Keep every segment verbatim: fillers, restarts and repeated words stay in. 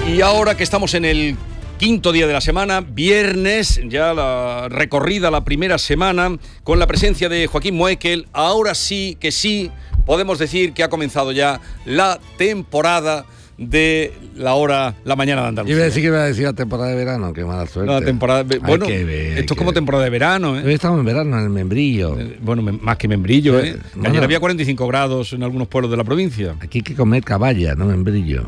Y ahora que estamos en el quinto día de la semana, viernes, ya la recorrida la primera semana, con la presencia de Joaquín Moekel, ahora sí que sí podemos decir que ha comenzado ya la temporada de la hora, la mañana de Andalucía. Iba a decir que iba a decir la temporada de verano, qué mala suerte. La temporada de, bueno, hay que ver, esto es que como ver. temporada de verano, ¿eh? Hoy estamos en verano, en el membrillo. Eh, Bueno, me- más que membrillo, ¿eh? Sí, Ayer bueno. había cuarenta y cinco grados en algunos pueblos de la provincia. Aquí hay que comer caballa, no membrillo.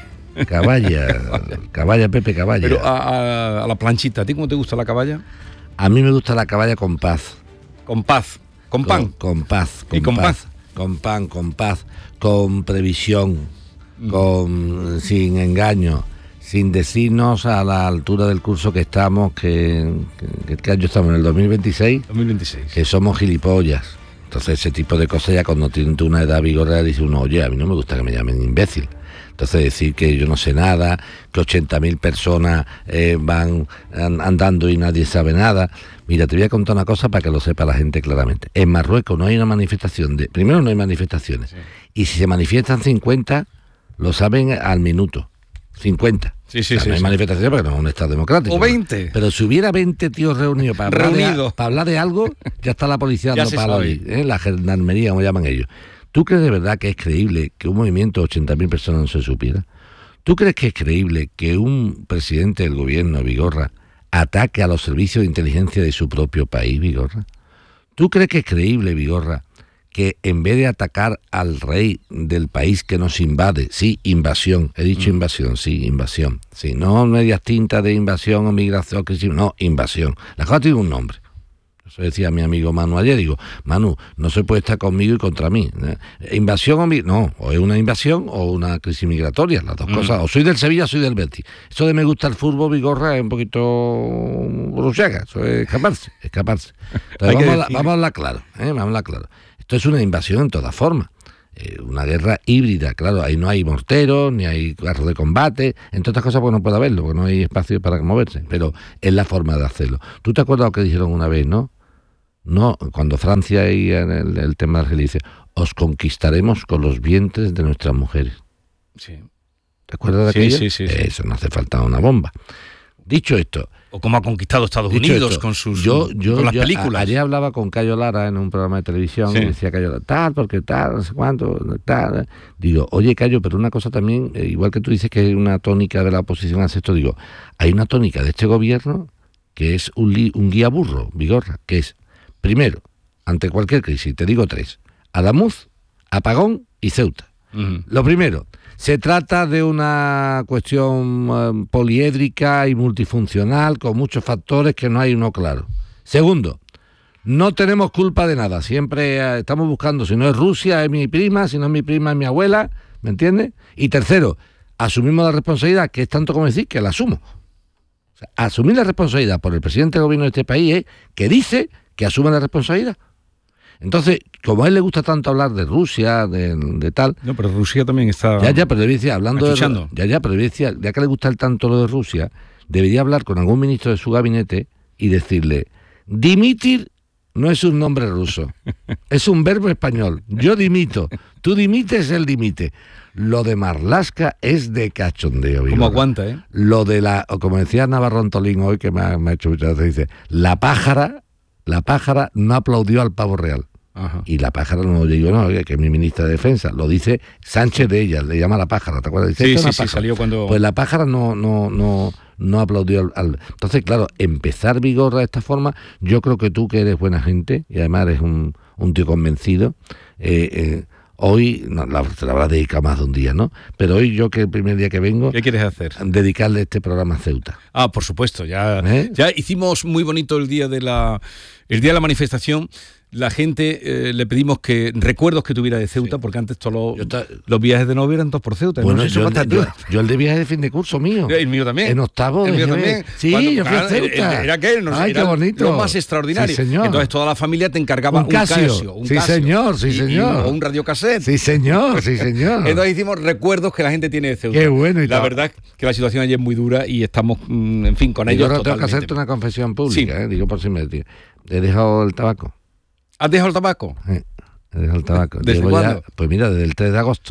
Caballa, caballa, Pepe, caballa. Pero a, a- a la planchita, ¿a ti cómo te gusta la caballa? A mí me gusta la caballa con paz. Con paz, con pan. Con, con paz. Con ¿Y con paz. Con pan, con paz, con previsión, Mm. con sin engaño, sin decirnos a la altura del curso que estamos, que, que, que año estamos en el dos mil veintiséis, dos mil veintiséis. que somos gilipollas. Entonces ese tipo de cosas ya cuando tienes tú una edad vigorada dice uno, oye, a mí no me gusta que me llamen imbécil. Entonces decir que yo no sé nada, que ochenta mil personas eh, van an- andando y nadie sabe nada. Mira, te voy a contar una cosa para que lo sepa la gente claramente. En Marruecos no hay una manifestación de... Primero no hay manifestaciones. Sí. Y si se manifiestan cincuenta, lo saben al minuto. cincuenta. Sí, sí, O sea, sí, no hay sí. manifestaciones porque no es un Estado democrático. O veinte. Pero si hubiera veinte tíos reunidos para hablar, de, Reunidos. para hablar de algo, ya está la policía Ya dando se palo sabe. ahí, ¿eh? La gendarmería, como llaman ellos. ¿Tú crees de verdad que es creíble que un movimiento de ochenta mil personas no se supiera? ¿Tú crees que es creíble que un presidente del gobierno, Vigorra, ataque a los servicios de inteligencia de su propio país, Vigorra? ¿Tú crees que es creíble, Vigorra, que en vez de atacar al rey del país que nos invade, sí, invasión, he dicho mm. invasión, sí, invasión, sí, no medias tintas de invasión o migración, que sí, no, invasión, la cosa tiene un nombre. Eso decía mi amigo Manu ayer, digo, Manu, no se puede estar conmigo y contra mí. ¿eh? ¿Invasión o mi... No, o es una invasión o una crisis migratoria, las dos mm. cosas. O soy del Sevilla o soy del Betis. Eso de me gusta el fútbol, Vigorra, es un poquito brusiaga, eso es escaparse, escaparse. Entonces, vamos, a la, vamos a hablar claro, ¿eh? vamos a hablar claro. Esto es una invasión en todas formas. Eh, una guerra híbrida, claro, ahí no hay morteros, ni hay carros de combate, entre otras cosas porque no puede haberlo, porque no hay espacio para moverse, pero es la forma de hacerlo. ¿Tú te acuerdas lo que dijeron una vez, no? No, cuando Francia y en el, el tema de Argelia dice, os conquistaremos con los vientres de nuestras mujeres. Sí. ¿Te acuerdas de Sí, aquello? sí, sí, sí. Eso no hace falta una bomba. Dicho esto, O cómo ha conquistado Estados Dicho Unidos esto, con sus yo, yo, con las yo, películas. A, ayer hablaba con Cayo Lara en un programa de televisión, Sí. y decía Cayo Lara, tal, porque tal, no sé cuánto, tal. Digo, oye Cayo, pero una cosa también, eh, igual que tú dices que hay una tónica de la oposición hace esto, digo, hay una tónica de este gobierno que es un, li, un guía burro, Vigorra, que es, primero, ante cualquier crisis, te digo tres, Adamuz, Apagón y Ceuta. Uh-huh. Lo primero, se trata de una cuestión eh, poliédrica y multifuncional con muchos factores que no hay uno claro. Segundo, no tenemos culpa de nada. Siempre eh, estamos buscando, si no es Rusia, es mi prima, si no es mi prima, es mi abuela, ¿me entiendes? Y tercero, asumimos la responsabilidad, que es tanto como decir que la asumo. O sea, asumir la responsabilidad por el presidente del gobierno de este país es que dice que asume la responsabilidad. Entonces, como a él le gusta tanto hablar de Rusia, de, de tal... No, pero Rusia también está... Ya, ya, pero debería decir, hablando achuchando. de... Ya, ya, pero debería decir, ya que le gusta el tanto lo de Rusia, debería hablar con algún ministro de su gabinete y decirle, dimitir no es un nombre ruso, es un verbo español. Yo dimito, tú dimites, él dimite. Lo de Marlaska es de cachondeo. ¿Cómo aguanta, eh? Lo de la... O como decía Navarro Antolín hoy, que me ha, me ha hecho muchas veces, dice, la pájara, la pájara no aplaudió al pavo real. Ajá. Y la pájara no lo digo, no, que es mi ministra de Defensa, lo dice Sánchez de ella, le llama la pájara, ¿te acuerdas? Dice, Sí, "Esta sí, es sí, una pájara". salió cuando... Pues la pájara no, no, no, no aplaudió al, al... Entonces, claro, empezar Vigorra de esta forma, yo creo que tú que eres buena gente, y además eres un, un tío convencido, eh, eh, hoy, no, la, te la habrás dedicado más de un día, ¿no? Pero hoy yo que el primer día que vengo... ¿Qué quieres hacer? Dedicarle este programa a Ceuta. Ah, por supuesto, ya, ¿Eh? ya hicimos muy bonito el día de la, el día de la manifestación. La gente eh, le pedimos que recuerdos que tuviera de Ceuta, sí. Porque antes todos los, ta... los viajes de novio eran todos por Ceuta. Bueno, no sé yo, el de, yo, yo el de viaje de fin de curso mío. El mío también. En octavo. El mío también. Sí, Cuando, yo fui claro, a Ceuta. Era aquel, no sé, Ay, era qué bonito. Lo más extraordinario. Sí, señor. Entonces toda la familia te encargaba un Casio. Un Casio un sí, Casio, señor, sí, y, señor. Y, o un radiocassette. Sí, señor, sí, señor. Entonces hicimos recuerdos que la gente tiene de Ceuta. Qué bueno. Y la todo. verdad es que la situación allí es muy dura y estamos, en fin, con y ellos ahora totalmente. Tengo que hacerte una confesión pública, sí. eh, digo por si me digo. He dejado el tabaco. ¿Has dejado el tabaco? Eh, he dejado el tabaco. ¿Desde Llevo cuándo? Ya, pues mira, desde el tres de agosto.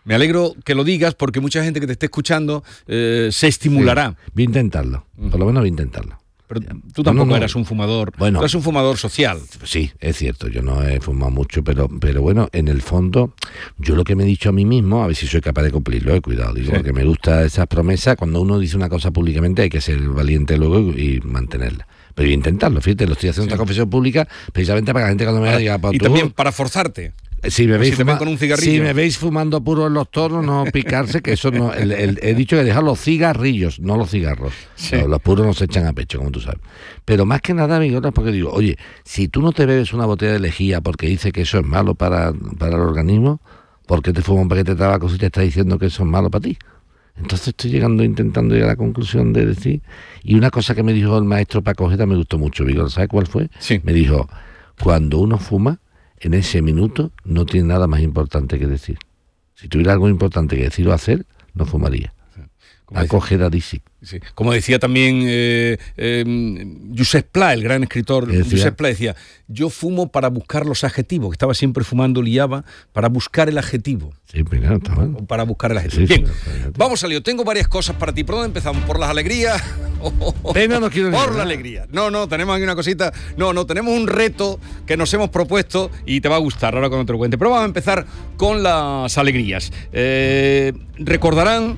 Me alegro que lo digas porque mucha gente que te esté escuchando eh, se estimulará. Sí, voy a intentarlo, por lo menos voy a intentarlo. Pero tú tampoco no, no, no. eras un fumador, bueno, tú eres un fumador social. Sí, es cierto, yo no he fumado mucho, pero pero bueno, en el fondo, yo lo que me he dicho a mí mismo, a ver si soy capaz de cumplirlo, eh, cuidado, digo, sí. porque me gusta esas promesas, cuando uno dice una cosa públicamente hay que ser valiente luego y, y mantenerla. Pero voy a intentarlo, fíjate, lo estoy haciendo sí. esta confesión pública precisamente para que la gente cuando me vea diga... Y tú, también para forzarte. Si me, veis si, fuma, con un cigarrillo. si me veis fumando puro en los tornos, no picarse, que eso no. El, el, he dicho que dejar los cigarrillos, no los cigarros. Sí. Los, los puros no se echan a pecho, como tú sabes. Pero más que nada, Vigorra, porque digo, oye, si tú no te bebes una botella de lejía porque dice que eso es malo para, para el organismo, ¿por qué te fumas un paquete de tabaco si te está diciendo que eso es malo para ti? Entonces estoy llegando, intentando llegar a la conclusión de decir. Y una cosa que me dijo el maestro Paco Ojeda me gustó mucho, Vigorra, ¿sabes cuál fue? Sí. Me dijo, cuando uno fuma, en ese minuto no tiene nada más importante que decir. Si tuviera algo importante que decir o hacer, no fumaría. Acogeda dice. Sí. Como decía también eh, eh, Josep Pla, el gran escritor, Josep Pla decía, yo fumo para buscar los adjetivos, que estaba siempre fumando, liaba, para buscar el adjetivo. Sí, pero está mal. Para buscar el adjetivo. Sí, Bien, sí, vamos a lío, tengo varias cosas para ti. ¿Por dónde empezamos? ¿Por las alegrías? Pena no quiero Por la alegría. No, no, tenemos aquí una cosita. No, no, tenemos un reto que nos hemos propuesto y te va a gustar ahora cuando te lo cuente. Pero vamos a empezar con las alegrías. Eh, recordarán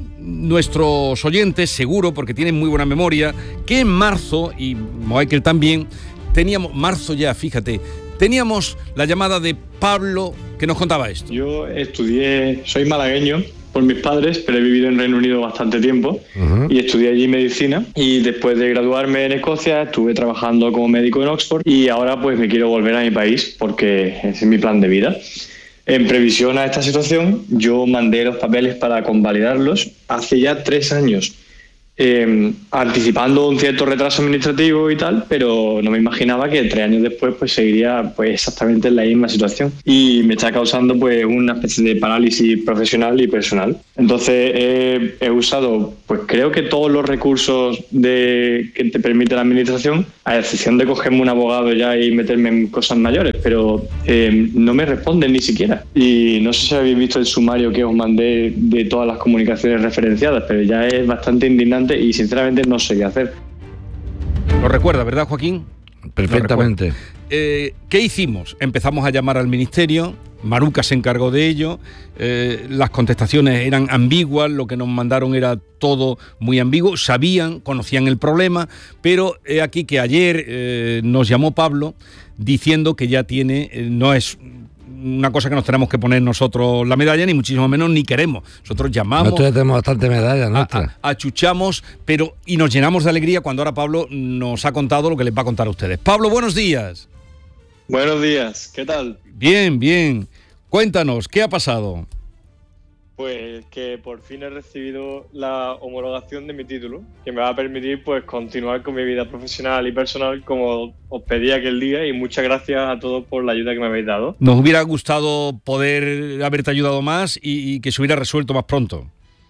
nuestros oyentes, seguro, porque tienen muy buena memoria, que en marzo, y Moekel también, teníamos, marzo ya, fíjate, teníamos la llamada de Pablo que nos contaba esto. Yo estudié, soy malagueño por mis padres, pero he vivido en Reino Unido bastante tiempo uh-huh. y estudié allí medicina, y después de graduarme en Escocia estuve trabajando como médico en Oxford y ahora pues me quiero volver a mi país porque ese es mi plan de vida. En previsión a esta situación, yo mandé los papeles para convalidarlos hace ya tres años, eh, anticipando un cierto retraso administrativo y tal, pero no me imaginaba que tres años después pues seguiría pues exactamente en la misma situación y me está causando pues una especie de parálisis profesional y personal. Entonces eh, he usado pues creo que todos los recursos de, que te permite la administración, a excepción de cogerme un abogado ya y meterme en cosas mayores, pero eh, no me responden ni siquiera. Y no sé si habéis visto el sumario que os mandé de todas las comunicaciones referenciadas, pero ya es bastante indignante y sinceramente no sé qué hacer. Lo recuerda, ¿verdad, Joaquín? Perfectamente. Eh, ¿Qué hicimos? Empezamos a llamar al ministerio, Maruca se encargó de ello, eh, las contestaciones eran ambiguas, lo que nos mandaron era todo muy ambiguo, sabían, conocían el problema, pero he aquí que ayer eh, nos llamó Pablo diciendo que ya tiene, eh, no es una cosa que nos tenemos que poner nosotros la medalla, ni muchísimo menos, ni queremos. Nosotros llamamos... Nosotros ya tenemos bastante medallas nuestras. Achuchamos, pero y nos llenamos de alegría cuando ahora Pablo nos ha contado lo que les va a contar a ustedes. Pablo, buenos días. Buenos días, ¿qué tal? Bien, bien. Cuéntanos, ¿qué ha pasado? Pues que por fin he recibido la homologación de mi título, que me va a permitir pues continuar con mi vida profesional y personal como os pedí aquel día, y muchas gracias a todos por la ayuda que me habéis dado. Nos hubiera gustado poder haberte ayudado más y, y que se hubiera resuelto más pronto.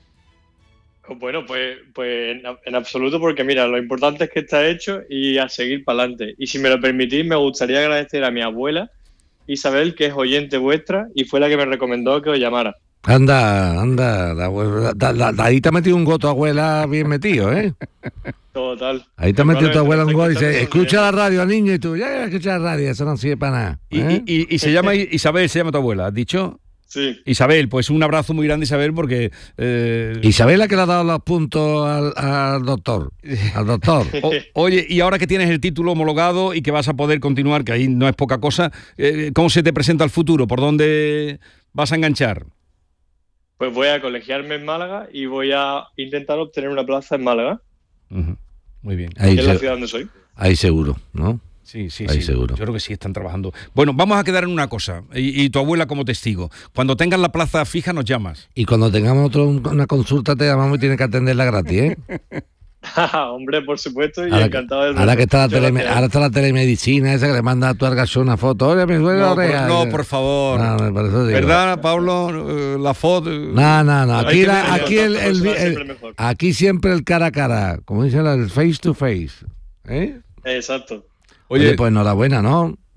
Bueno, pues, pues en, en absoluto, porque mira, lo importante es que está hecho y a seguir para adelante. Y si me lo permitís, me gustaría agradecer a mi abuela, Isabel, que es oyente vuestra y fue la que me recomendó que os llamara. Anda, anda, la, la, la, la, ahí te ha metido un goto, abuela, bien metido, ¿eh? Total. Ahí te ha metido tu abuela un goto y dice, escucha la radio, niño, y tú, ya, escucha la radio, eso no sirve para nada. ¿eh? Y, y, y se llama Isabel, se llama tu abuela, ¿has dicho? Sí. Isabel, pues un abrazo muy grande, Isabel, porque... Eh... Isabel la que le ha dado los puntos al, al doctor, al doctor. o, oye, y ahora que tienes el título homologado y que vas a poder continuar, que ahí no es poca cosa, eh, ¿cómo se te presenta el futuro? ¿Por dónde vas a enganchar? Pues voy a colegiarme en Málaga y voy a intentar obtener una plaza en Málaga. Uh-huh. Muy bien. Ahí que es la ciudad donde soy. Ahí seguro, ¿no? Sí, sí, ahí sí. seguro. Yo creo que sí están trabajando. Bueno, vamos a quedar en una cosa, y, y tu abuela como testigo. Cuando tengas la plaza fija nos llamas. Y cuando tengamos otro, una consulta te llamamos y tienes que atenderla gratis, ¿eh? Hombre, por supuesto, y ahora encantado de que, ahora que está la, tele, ahora está la telemedicina esa que le manda a tu argacho una foto. Oye, me duele la oreja. No, por favor. No, por eso digo. ¿Verdad, Pablo? La foto. No, no, no. Aquí, la, aquí, el, el, el, el, aquí siempre el cara a cara. Como dicen, el face to face. ¿Eh? Exacto. Oye, Oye, pues enhorabuena, ¿no?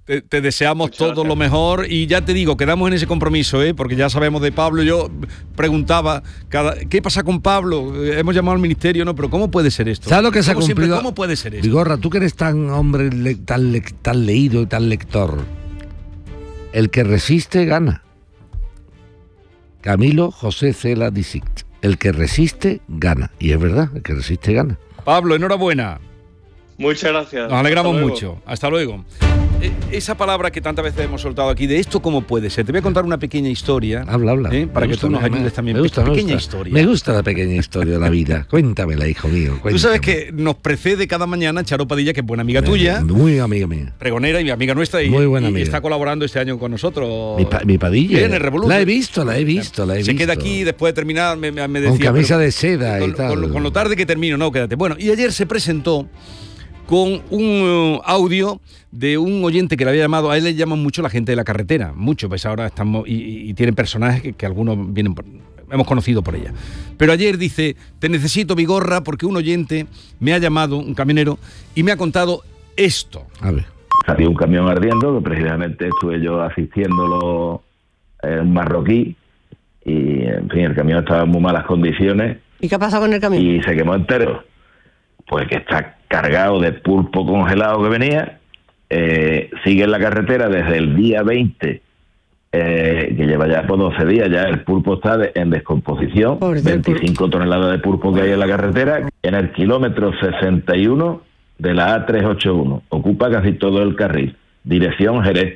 Te, te deseamos Muchas todo gracias. lo mejor y ya te digo, quedamos en ese compromiso, ¿eh? Porque ya sabemos de Pablo. Yo preguntaba, cada, ¿qué pasa con Pablo? Eh, hemos llamado al ministerio, ¿no? Pero ¿cómo puede ser esto? ¿Sabes lo que se ha Como siempre, cumplido? ¿Cómo puede ser esto? Vigorra, tú que eres tan hombre, le- tan, le- tan leído y tan lector. El que resiste, gana. Camilo José Cela Disict. El que resiste, gana. Y es verdad, el que resiste, gana. Pablo, enhorabuena. Muchas gracias. Nos alegramos Hasta luego. mucho. Hasta luego. Eh, Esa palabra que tantas veces hemos soltado aquí, de esto cómo puede ser. Te voy a contar una pequeña historia. Habla, habla. ¿eh? Para Me que gusta, tú nos me- ayudes también. Me gusta, Esta me pequeña gusta. historia. Me gusta la pequeña historia de la vida. Cuéntamela, hijo mío. Tú sabes cuéntamela. que nos precede cada mañana Charo Padilla, que es buena amiga tuya, Muy amiga mía. pregonera y amiga nuestra, y, Muy buena y amiga. está colaborando este año con nosotros. Mi, pa- mi padilla. En el Revolution. La he visto, la he visto, la he Se visto. queda aquí después de terminar, me, me decía... Con camisa pero- de seda con, y tal. Con, lo- con lo tarde que termino, no, quédate. Bueno, y ayer se presentó con un uh, audio de un oyente que le había llamado. A él le llaman mucho la gente de la carretera, mucho, pues ahora estamos, y, y- y tienen personajes que, que algunos vienen por, hemos conocido por ella. Pero ayer dice, te necesito, Vigorra, porque un oyente me ha llamado, un camionero, y me ha contado esto. A ver. Salió un camión ardiendo, que precisamente estuve yo asistiéndolo en un marroquí, y en fin, el camión estaba en muy malas condiciones ¿Y qué ha pasado con el camión? y se quemó entero. Pues que está cargado de pulpo congelado que venía, eh, sigue en la carretera desde el día veinte, eh, que lleva ya por doce días, ya el pulpo está de- en descomposición, Pobrecito el veinticinco toneladas de pulpo que hay en la carretera, en el kilómetro sesenta y uno de la A trescientos ochenta y uno, ocupa casi todo el carril, dirección Jerez.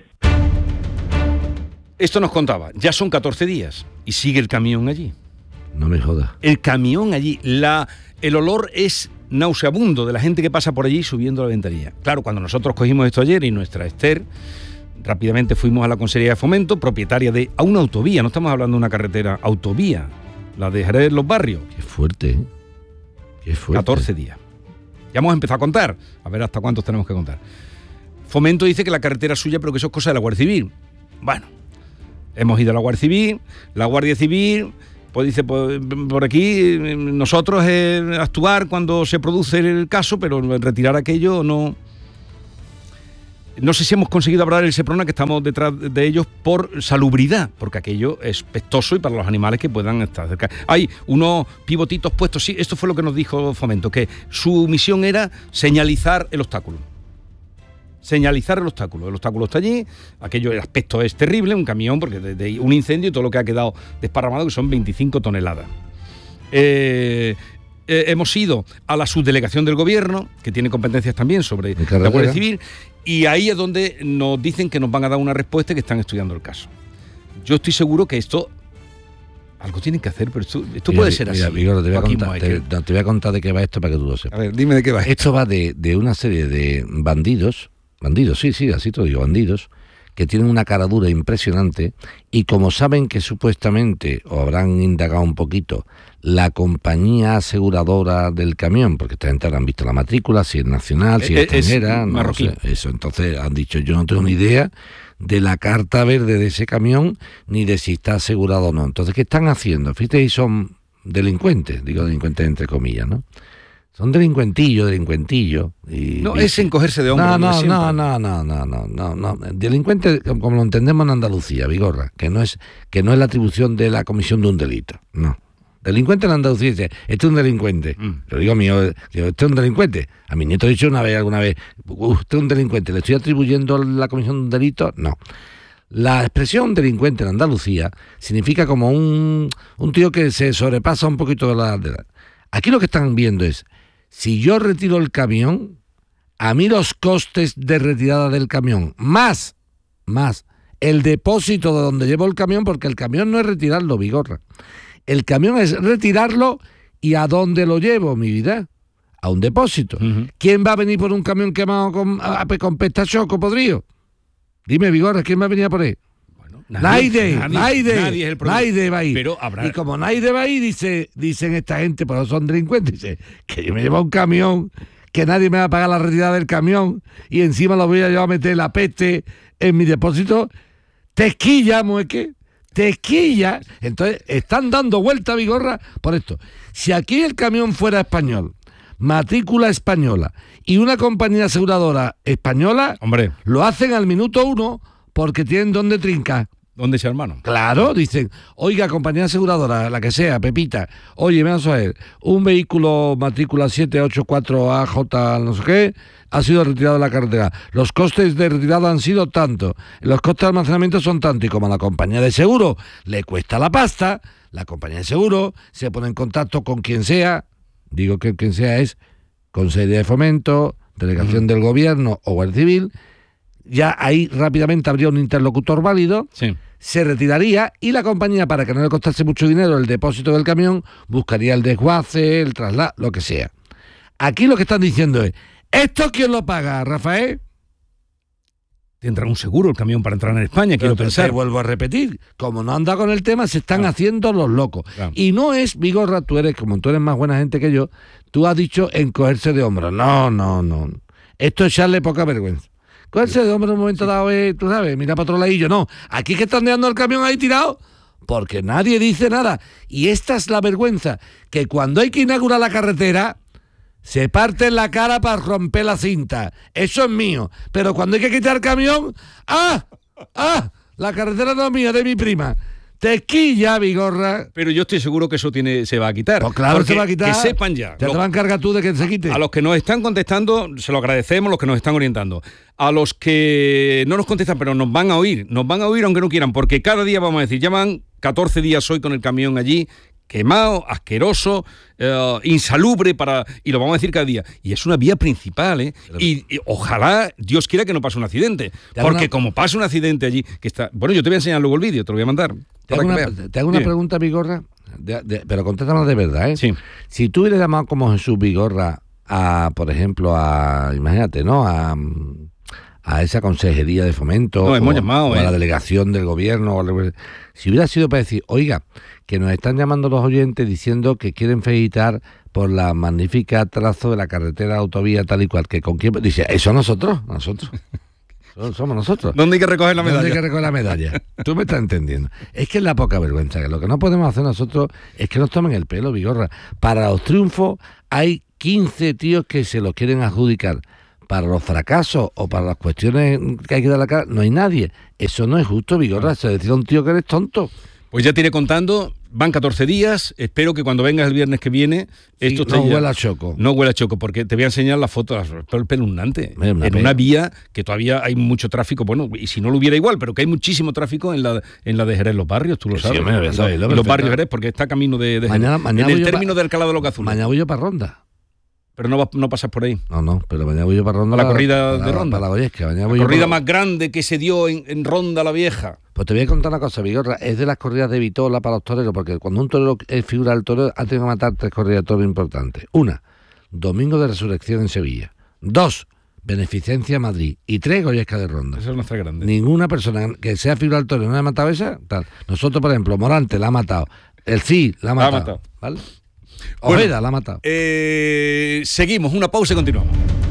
Esto nos contaba, ya son catorce días y sigue el camión allí. No me jodas. El camión allí, la, el olor es nauseabundo de la gente que pasa por allí subiendo la ventanilla. Claro, cuando nosotros cogimos esto ayer y nuestra Esther, rápidamente fuimos a la Consejería de Fomento, propietaria de a una autovía, no estamos hablando de una carretera, autovía, la de Jerez Los Barrios, Qué fuerte, ¿eh? Qué fuerte. catorce días. Ya hemos empezado a contar, a ver hasta cuántos tenemos que contar. Fomento dice que la carretera es suya, pero que eso es cosa de la Guardia Civil. Bueno, hemos ido a la Guardia Civil, la Guardia Civil... Pues dice, pues, por aquí nosotros eh, actuar cuando se produce el caso, pero retirar aquello no... No sé si hemos conseguido hablar el Seprona, que estamos detrás de ellos por salubridad, porque aquello es pestoso y para los animales que puedan estar cerca. Hay unos pivotitos puestos, sí, esto fue lo que nos dijo Fomento, que su misión era señalizar el obstáculo. Señalizar el obstáculo. El obstáculo está allí, aquello, el aspecto es terrible, un camión, porque de, de un incendio y todo lo que ha quedado desparramado, que son veinticinco toneladas. Eh, eh, hemos ido a la subdelegación del gobierno, que tiene competencias también sobre la carretera? Guardia Civil, y ahí es donde nos dicen que nos van a dar una respuesta y que están estudiando el caso. Yo estoy seguro que esto... Algo tienen que hacer, pero esto, esto Mira, puede ser mira, así. Vigorra, te voy, a Joaquín contar, te, Moekel. no, te voy a contar de qué va esto para que tú lo A sepas. ver, dime de qué va. Esto va de, de una serie de bandidos, bandidos, sí, sí, así te lo digo, bandidos, que tienen una cara dura impresionante y como saben que supuestamente, o habrán indagado un poquito, la compañía aseguradora del camión, porque esta gente habrán visto la matrícula, si es nacional, si es, Eh, eh, es extranjera, no marroquí. sé, eso, entonces han dicho, yo no tengo ni idea de la carta verde de ese camión, ni de si está asegurado o no. Entonces, ¿qué están haciendo? Fíjate, y son delincuentes, digo delincuentes entre comillas, ¿no? Son delincuentillos, delincuentillos. Y, No, y- es encogerse de hombros. no, lo de no, siempre. no, no, no, no, no, no, no. Delincuente, como lo entendemos en Andalucía, Vigorra, que no es, que no es la atribución de la comisión de un delito, no. Delincuente en Andalucía dice, este es un delincuente. Mm. Lo digo mío, digo, este es un delincuente. A mi nieto he dicho una vez, alguna vez, usted es un delincuente, ¿le estoy atribuyendo la comisión de un delito? No. La expresión delincuente en Andalucía significa como un, un tío que se sobrepasa un poquito de la, de la... Aquí lo que están viendo es, si yo retiro el camión, a mí los costes de retirada del camión, más, más, el depósito de donde llevo el camión, porque el camión no es retirarlo, Vigorra. El camión es retirarlo y ¿a dónde lo llevo, mi vida? A un depósito. Ujú. ¿Quién va a venir por un camión quemado con, a- con pestachoco podrido? Dime, Vigorra, ¿quién va a venir a por él? Bueno, Naide, Naide, nadie es el problema. Naide va ahí. Pero habrá... Y como Naide va ahí, dice, dicen esta gente, por eso son delincuentes, dice, que yo me llevo un camión, que nadie me va a pagar la retirada del camión, y encima lo voy a llevar a meter la peste en mi depósito. Tesquilla, mueque, tesquilla. Entonces, están dando vuelta, Vigorra, por esto. Si aquí el camión fuera español, matrícula española y una compañía aseguradora española, hombre, lo hacen al minuto uno porque tienen donde trincar. ¿Dónde sea, hermano? Claro, dicen, oiga, compañía aseguradora, la que sea, Pepita, oye, vamos a ver, un vehículo matrícula siete ocho cuatro A J no sé qué, ha sido retirado de la carretera. Los costes de retirada han sido tanto, los costes de almacenamiento son tanto, y como a la compañía de seguro le cuesta la pasta, la compañía de seguro se pone en contacto con quien sea, digo que quien sea es Consejería de Fomento, Delegación uh-huh. del Gobierno o Guardia Civil, ya ahí rápidamente habría un interlocutor válido, sí. se retiraría y la compañía, para que no le costase mucho dinero el depósito del camión, buscaría el desguace, el traslado, lo que sea. Aquí lo que están diciendo es, ¿esto quién lo paga, Rafael? Tendrá un seguro el camión para entrar en España, quiero pero, pensar. Te vuelvo a repetir, como no anda con el tema, se están claro. haciendo los locos. Claro. Y no es, Vigorra, tú eres, como tú eres más buena gente que yo, tú has dicho encogerse de hombros. No, no, no. Esto es echarle poca vergüenza. Cogerse de hombros en un momento sí. dado es, tú sabes, mira para otro ladillo. No, aquí que están dejando el camión ahí tirado, porque nadie dice nada. Y esta es la vergüenza, que cuando hay que inaugurar la carretera, se parte la cara para romper la cinta. Eso es mío. Pero cuando hay que quitar el camión, ¡ah! ¡ah! La carretera no es mía, de mi prima. Te quilla, Vigorra. Pero yo estoy seguro que eso tiene, se va a quitar. Pues claro, se va a quitar. Que sepan ya. Ya lo, te va a encargar tú de que se quite. A los que nos están contestando, se lo agradecemos, los que nos están orientando. A los que no nos contestan, pero nos van a oír, nos van a oír aunque no quieran, porque cada día vamos a decir, ya van catorce días hoy con el camión allí, quemado, asqueroso, uh, insalubre, para y lo vamos a decir cada día. Y es una vía principal, ¿eh? Y, y ojalá, Dios quiera que no pase un accidente. Porque una... como pase un accidente allí, que está... Bueno, yo te voy a enseñar luego el vídeo, te lo voy a mandar. Te hago una, te hago una pregunta, Vigorra, de, de, pero contéstanos de verdad, ¿eh? Sí. Si tú hubieras llamado como Jesús Vigorra a, por ejemplo, a, imagínate, ¿no? A... a esa consejería de fomento, no, hemos o, llamado, o a eh. la delegación del gobierno, o la, si hubiera sido para decir, oiga, que nos están llamando los oyentes diciendo que quieren felicitar por la magnífica trazo de la carretera autovía tal y cual, que con quién, dice, eso nosotros, nosotros. Somos nosotros. ¿Dónde hay que recoger la medalla? ¿Dónde hay que recoger la medalla? Tú me estás entendiendo. Es que es la poca vergüenza, que lo que no podemos hacer nosotros es que nos tomen el pelo, Vigorra. Para los triunfos hay quince tíos que se los quieren adjudicar. Para los fracasos o para las cuestiones que hay que dar la cara, no hay nadie. Eso no es justo, Vigorra. Se decide a un tío que eres tonto. Pues ya te iré contando, van catorce días, espero que cuando vengas el viernes que viene... Sí, esto no ya, huela a choco. No huela a choco, porque te voy a enseñar la foto, el peluznante, una en pena. una vía que todavía hay mucho tráfico, bueno, y si no lo hubiera igual, pero que hay muchísimo tráfico en la en la de Jerez, los barrios, tú lo Que sabes. sí, me voy a saber, en lo los perfecto. barrios Jerez, porque está camino de, de Mañana- Jerez, mañana en el voy yo término pa- del Calado de los Azules. Mañana voy yo para Ronda. Pero no, va, no pasas por ahí. No, no, pero mañana voy yo para Ronda. La corrida para, de Ronda. Para la Goyesca. Mañana La voy yo corrida para- más grande que se dio en, en Ronda la Vieja. Pues te voy a contar una cosa, Vigorra. Es de las corridas de vitola para los toreros, porque cuando un torero es figura del torero, ha tenido que matar tres corridas de toros importantes. Una, Domingo de Resurrección en Sevilla. Dos, Beneficencia Madrid. Y tres, Goyesca de Ronda. Esa es nuestra grande. Ninguna persona que sea figura del torero no ha matado esa, tal. Nosotros, por ejemplo, Morante la ha matado. El C I la ha La ha matado. matado. ¿Vale? Bueno, Ojeda la ha matado. Eh, seguimos, una pausa y continuamos.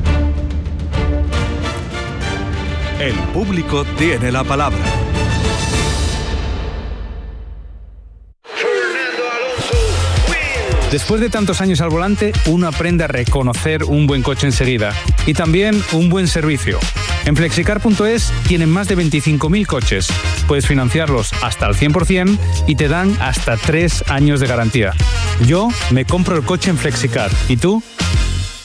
El público tiene la palabra. Después de tantos años al volante, uno aprende a reconocer un buen coche enseguida y también un buen servicio. En flexicar punto es tienen más de veinticinco mil coches. Puedes financiarlos hasta el cien por ciento y te dan hasta tres años de garantía. Yo me compro el coche en Flexicar. ¿Y tú?